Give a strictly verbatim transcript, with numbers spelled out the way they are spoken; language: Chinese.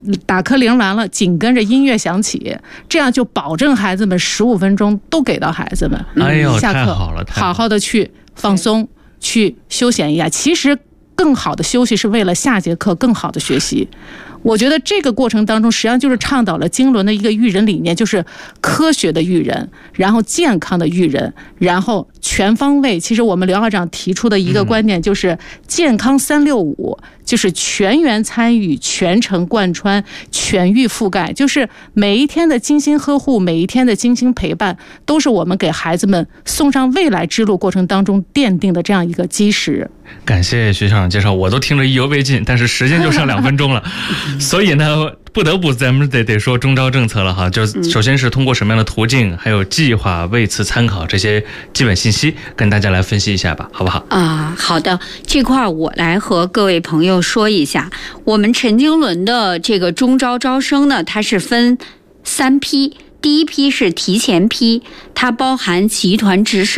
打瞌铃完了，紧跟着音乐响起，这样就保证孩子们十五分钟都给到孩子们。 哎呦， 下课太好了， 好好的去放松，去休闲一下。其实更好的休息是为了下节课更好的学习。我觉得这个过程当中，实际上就是倡导了经纶的一个育人理念，就是科学的育人，然后健康的育人，然后全方位。其实我们刘校长提出的一个观点就是健康三六五，就是全员参与、全程贯穿、全域覆盖，就是每一天的精心呵护，每一天的精心陪伴，都是我们给孩子们送上未来之路过程当中奠定的这样一个基石。 感谢徐校长介绍，我都听着意犹未尽，但是时间就剩两分钟了，所以呢，不得不咱们得得说中招政策了哈。就首先是通过什么样的途径，还有计划为此参考这些基本信息，跟大家来分析一下吧，好不好？ 啊，好的，这块我来和各位朋友说一下，我们陈经纶的这个中招招生呢，它是分三批，第一批是提前批，它包含集团直升。